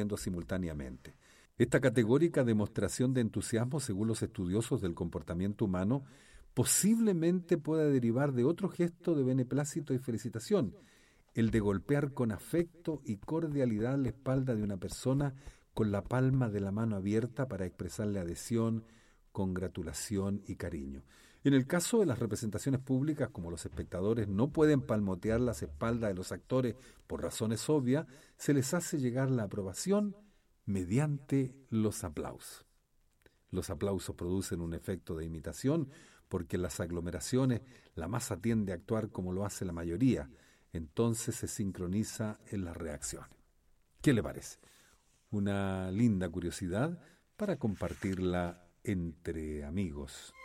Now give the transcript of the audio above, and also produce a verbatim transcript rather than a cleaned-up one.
ocurriendo simultáneamente. Esta categórica demostración de entusiasmo, según los estudiosos del comportamiento humano, posiblemente pueda derivar de otro gesto de beneplácito y felicitación, el de golpear con afecto y cordialidad la espalda de una persona con la palma de la mano abierta para expresarle adhesión, congratulación y cariño. En el caso de las representaciones públicas, como los espectadores no pueden palmotear las espaldas de los actores por razones obvias, se les hace llegar la aprobación mediante los aplausos. Los aplausos producen un efecto de imitación porque en las aglomeraciones la masa tiende a actuar como lo hace la mayoría, entonces se sincroniza en las reacciones. ¿Qué le parece? Una linda curiosidad para compartirla entre amigos.